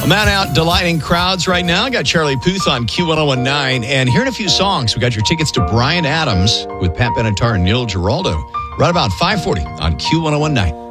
A man out delighting crowds right now. Got Charlie Puth on Q1019. And hearing a few songs, we got your tickets to Bryan Adams with Pat Benatar and Neil Giraldo. Right about 5:40 on Q1019.